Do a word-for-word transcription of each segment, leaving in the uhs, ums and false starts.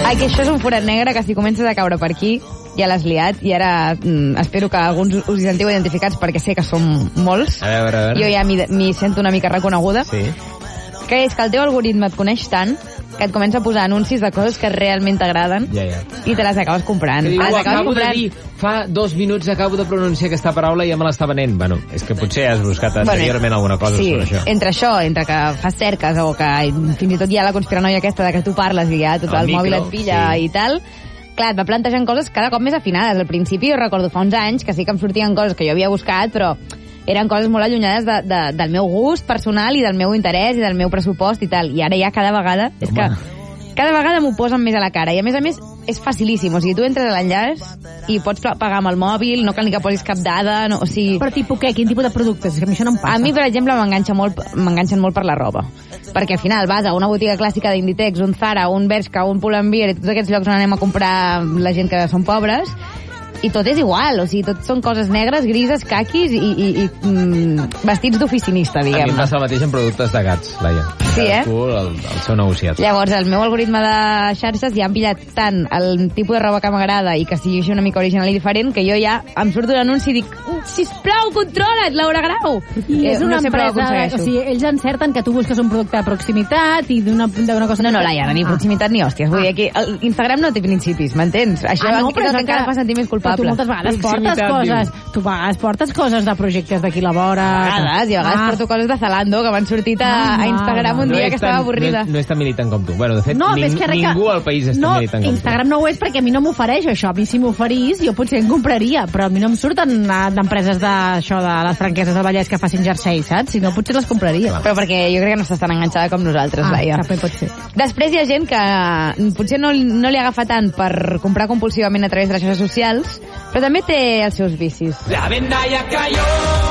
Ai, que això és un forat negre que si comences a caure per aquí ja l'has liat i ara mm, espero que alguns us hi sentiu identificats perquè sé que som molts. A veure, a veure. Jo ja m'hi sento una mica reconeguda. Sí. Que és que el teu algoritme et coneix tant que et comença a posar anuncis de coses que realment t'agraden ja, ja. i te les acabes comprant. Que diu, les acabo comprant. de dir, fa dos minuts acabo de pronunciar aquesta paraula i ja me l'està venent. Bueno, és que potser has buscat anteriorment bueno, alguna cosa sí, sobre això. entre això, entre que fas cerques o que fins i tot hi ha la conspiranoia aquesta de que tu parles i ja tot el, el micro, mòbil et pilla sí. i tal. Clar, et va plantejant coses cada cop més afinades. Al principi jo recordo fa uns anys que sí que em sortien coses que jo havia buscat, però eren coses molt allunyades de, de, del meu gust personal i del meu interès i del meu pressupost i tal. I ara ja cada vegada... Home. És que cada vegada m'ho posen més a la cara. I a més a més és facilíssim. O sigui, tu entres a l'enllaç i pots pagar amb el mòbil, no cal ni que posis cap dada. No, o sigui... Però tipus què? Quin tipus de productes? És que a mi això no em passa. A mi, per exemple, m'enganxa molt, m'enganxen molt per la roba. Perquè al final vas a una botiga clàssica d'Inditex, un Zara, un Bershka, un Pull&Bear i tots aquests llocs on anem a comprar la gent que són pobres, i tot és igual, o sigui, tot són coses negres, grises, caquis i, i, i mm, vestits d'oficinista, diguem. A mi em passa el mateix en productes de gats, Laia. Sí, eh? El, el seu negociat. Llavors, el meu algoritme de xarxes ja han pillat tant el tipus de roba que m'agrada i que sigui una mica original i diferent, que jo ja em surto un anunci i dic, sisplau, controla't, Laura Grau! I és una no empresa, o sigui, ells encerten que tu busques un producte de proximitat i d'una cosa... No, no, Laia, ni proximitat ni hòsties. Vull dir, aquí, Instagram no té principis, m'entens? Això ah, no, però és encara fa sentir més culpable. Però tu moltes vegades portes coses, tu a vegades portes coses de projectes d'aquí la vora. A vegades, i a vegades ah. porto coses de Zalando que m'han sortit a, a Instagram un no dia que estava avorrida. No, no és tan militant com tu. Bueno, de fet, no, ning, que ningú al país és no, tan militant com Instagram tu. no ho és perquè a mi no m'ofereix això. A mi si m'oferís, jo potser en compraria, però a mi no em surten d'empreses d'això, de les franqueses del Vallès que facin jersei, saps? Si no, potser les compraria. Clar. Però perquè jo crec que no estàs tan enganxada com nosaltres, ah, Laia. També pot ser. Després hi ha gent que potser no, no li agafa tant per comprar compulsivament a través de les xarxes socials, però també té els seus vicis. La venda ya cayó,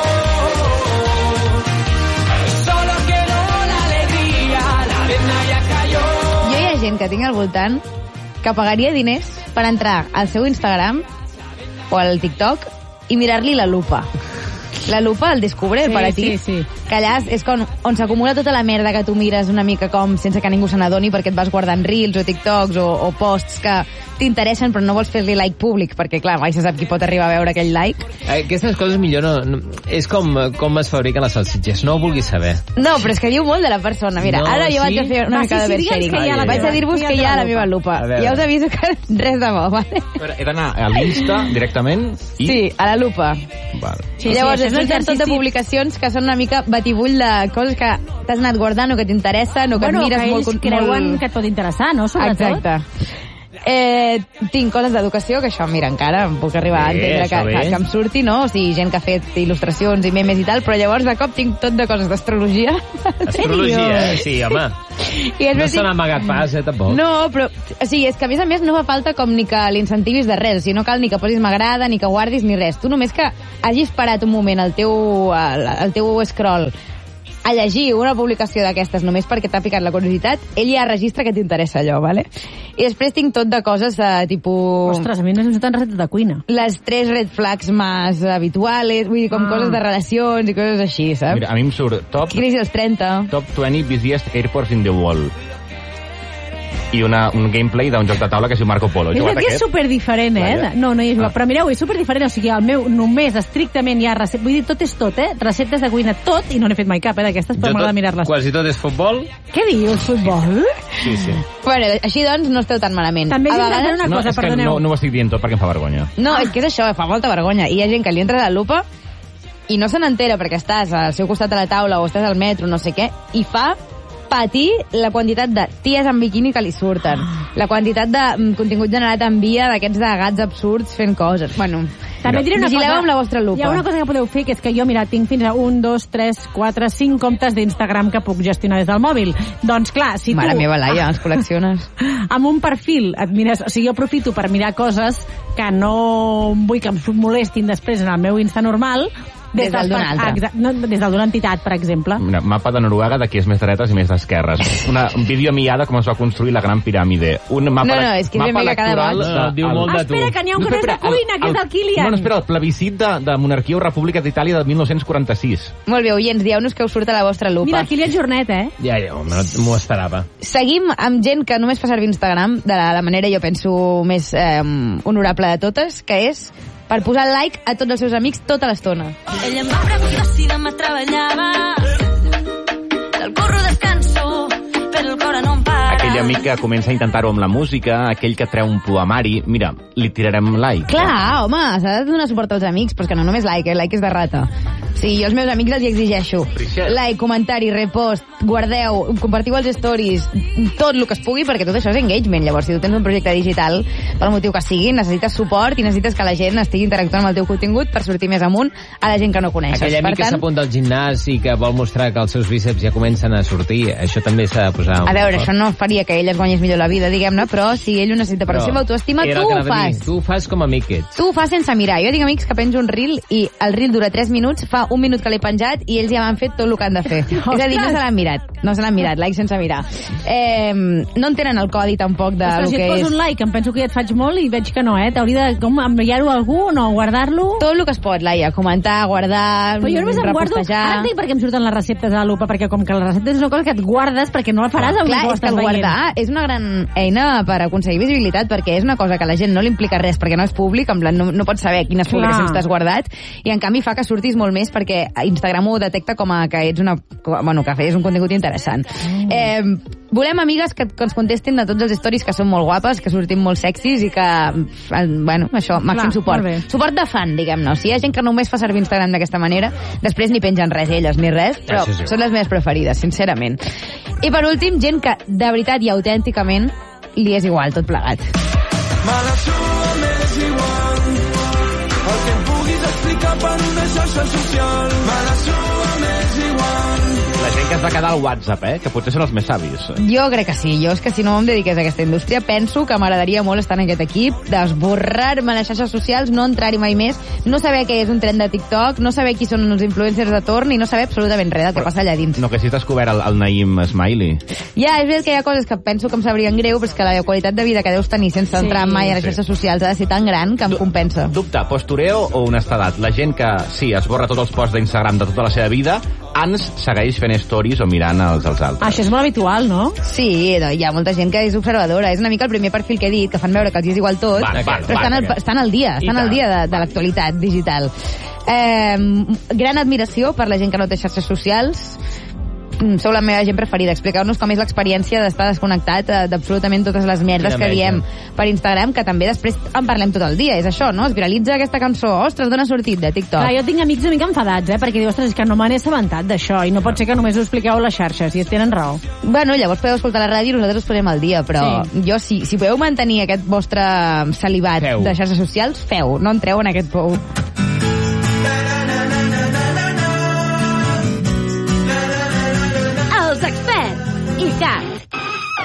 solo quedó la alegría, la venda ya cayó. Jo hi ha gent que tinc al voltant que pagaria diners per entrar al seu Instagram o al TikTok i mirar-li la lupa. La lupa, el descubre sí, per a ti. Sí, sí. Que allà és com, on s'acumula tota la merda que tu mires una mica com sense que ningú se n'adoni perquè et vas guardant reels o TikToks o, o posts que t'interessen però no vols fer-li like públic perquè, clar, mai se sap qui pot arribar a veure aquell like. Aquestes coses millor no... no és com, com es fabriquen les salsitxes, no ho vulguis saber. No, però és que diu molt de la persona. Mira, no, ara jo sí? vaig a fer una Va, mica sí, de sí, bear-sharing. ja Vaig a dir-vos que hi ha la meva lupa. Ja us aviso que res de bo, vale? Però he d'anar a l'Insta directament i... Sí, a la lupa. Val. Sí, llavors, sí, és tot de publicacions que són una mica batibull de coses que t'has anat guardant o que t'interessen o que bueno, et mires que molt... Bueno, que ells creuen molt... que et pot interessar, no? Sobretot. Exacte. Eh, tinc coses d'educació, que això, mira, encara em puc arribar a entendre que, que, que em surti, no? O sigui, gent que ha fet il·lustracions i memes i tal, però llavors de cop tinc tot de coses d'astrologia. Astrologia, sí, home. I no se n'ha amagat pas, eh, tampoc. No, però, o sigui, és que a més a més no fa falta com ni que l'incentivis de res, o sigui, no cal ni que posis m'agrada, ni que guardis, ni res. Tu només que hagis parat un moment el teu, el, el teu scroll a llegir una publicació d'aquestes només perquè t'ha picat la curiositat, ell ja registra que t'interessa allò, vale? I després tinc tot de coses de tipus... Ostres, a mi no em surten receptes de cuina. Les tres red flags més habituals, vull dir, com ah. coses de relacions i coses així, saps? Mira, a mi em surt top... Crisi als trenta. Top vint busiest airports in the world. I una, un gameplay d'un joc de taula que es diu Marco Polo. És que és superdiferent, eh? Vaja. No, no hi he jugat. Ah. Però mireu, és superdiferent. O sigui, el meu només estrictament hi ha receptes... Vull dir, tot és tot, eh? Receptes de cuina, tot, i no n'he fet mai cap, eh? D'aquestes, però m'agrada mirar-les. Quasi tot és futbol. Què dius, futbol? Sí, sí. Bueno, així doncs no esteu tan malament. També a vegades... una no, cosa, és que perdoneu. no, no ho estic dient tot perquè em fa vergonya. No, és que és això, fa molta vergonya. I hi ha gent que li entra la lupa i no se n'entera perquè estàs al seu costat a la taula o estàs al metro, no sé què, i fa patir la quantitat de ties en biquini que li surten, la quantitat de mm, contingut generat en via d'aquests de gats absurds fent coses. Bueno, també diré una vigileu cosa, amb la vostra lupa. Hi ha una cosa que podeu fer, que és que jo, mira, tinc fins a un, dos, tres, quatre, cinc comptes d'Instagram que puc gestionar des del mòbil. Doncs clar, si tu... Mare meva, Laia, els col·lecciones. Amb un perfil et mires... O sigui, jo aprofito per mirar coses que no vull que em molestin després en el meu Insta normal, des del d'una altra. Exacte, no, des del d'una entitat, per exemple. Mira, mapa de Noruega de qui és més dretes i més d'esquerres. Una, un vídeo miada com es va construir la Gran Piràmide. Un mapa, no, no, és que és mapa ben bé que cada electoral... boig. No, diu molt Ah, de tu. espera, que n'hi ha un que no és de espera, cuina, que és del Kilian. No, no, espera, el plebiscit de, de monarquia o república d'Itàlia del mil nou-cents quaranta-sis. Molt bé, oients, dieu-nos què us surt a la vostra lupa. Mira, Kilian Jornet, eh? Ja, ja, home, no m'ho esperava. Seguim amb gent que només fa servir Instagram de la, la manera, jo penso, més eh, honorable de totes, que és per posar like a tots els seus amics tota l'estona. Ella em va preguntar si demà treballava. Del curro descanso, però el cor no em para. Aquell amic que comença a intentar-ho amb la música, aquell que treu un poemari, mira, li tirarem like. Clar, home, s'ha de donar suport als amics, però és que no només like, eh? Like és de rata. Sí, jo als meus amics els hi exigeixo. Richard. Like, comentari, repost, guardeu, compartiu els stories, tot el que es pugui, perquè tot això és engagement. Llavors, si tu tens un projecte digital, pel motiu que sigui, necessites suport i necessites que la gent estigui interactuant amb el teu contingut per sortir més amunt a la gent que no coneixes. Aquell amic per que tant, s'apunta al gimnàs i que vol mostrar que els seus bíceps ja comencen a sortir, això també s'ha de posar... a veure, això no faria que ell es guanyés millor la vida, diguem-ne, però si ell ho necessita per la seva autoestima, era tu el que ho anava a dir. fas. Tu ho fas com a amic ets. Tu ho fas sense mirar. Jo tinc amics que penjo un reel i el reel dura tres minuts, fa un minut que l'he penjat i ells ja m'han fet tot el que han de fer. És a dir, no se l'han mirat. No se l'han mirat, like sense mirar. Eh, no entenen el codi tampoc de Ostres, lo si et que poso és... un like, em penso que ja et faig molt i veig que no, eh? T'hauria de com, enviar-ho a algú o no, guardar-lo. Tot el que es pot, Laia. Comentar, guardar, Però jo només em guardo... repostejar... Ara entenc per què em surten les receptes a la lupa, perquè com que les receptes és una cosa que et guardes perquè no la faràs amb Clar, el que ho és que estàs el veient. guardar és una gran eina per aconseguir visibilitat, perquè és una cosa que a la gent no li implica res, perquè no és públic, en plan, no, no pots saber quines Clar. publicacions t'has guardat, i en canvi fa que surtis molt més perquè Instagram ho detecta com a que ets una... Bueno, que és un contingut interessant. Mm. Eh, volem amigues que, que ens contestin de tots els stories que són molt guapes, que sortim molt sexis i que, eh, bueno, això, màxim Clar, suport. molt bé. Suport de fan, diguem-ne. Si hi ha gent que només fa servir Instagram d'aquesta manera, després ni pengen res elles ni res, però Això sí. són les meves preferides, sincerament. I per últim, gent que de veritat i autènticament li és igual tot plegat. Me la suda més igual el que em puguis explicar per una xarxa social. Me la suda més igual. La gent que es va quedar al WhatsApp, eh? Que potser són els més savis. Jo crec que sí. Jo és que si no em dediqués a aquesta indústria, penso que m'agradaria molt estar en aquest equip, d'esborrar-me les xarxes socials, no entrar-hi mai més, no saber què és un tren de TikTok, no saber qui són els influencers de torn i no saber absolutament res del que passa allà dins. No, que si has descobert el, el Naïm Smiley. Ja, és veritat que hi ha coses que penso que em sabrien greu, però és que la qualitat de vida que deus tenir sense Sí. entrar mai a les xarxes socials ha de ser tan gran que em compensa. Dubte, postureo o honestedat? La gent que, sí, esborra tots els posts d'Instagram de tota la seva vida, ans segueix fent stories o mirant els dels altres. Això és molt habitual, no? Sí, no, hi ha molta gent que és observadora. És una mica el primer perfil que he dit, que fan veure que els és igual tot, Val, val, però estan, val, al, estan al dia, estan al dia de, de l'actualitat digital. Eh, gran admiració per la gent que no té xarxes socials. Mm, Sou la meva gent preferida. Expliqueu-nos com és l'experiència d'estar desconnectat eh, d'absolutament totes les merdes Quina que menja. diem per Instagram, que també després en parlem tot el dia. És això, no? Es viralitza aquesta cançó. Ostres, d'on ha sortit? De TikTok. Clar, jo tinc amics una mica enfadats, eh? Perquè diu, ostres, és que no me n'he assabentat d'això i no pot ser que només ho expliqueu a les xarxes i tenen raó. Bueno, llavors podeu escoltar la ràdio i nosaltres us posem al dia, però Sí. jo, si, si podeu mantenir aquest vostre salivat Feu. de xarxes socials, feu, no entreu en aquest pou. Els experts i cap.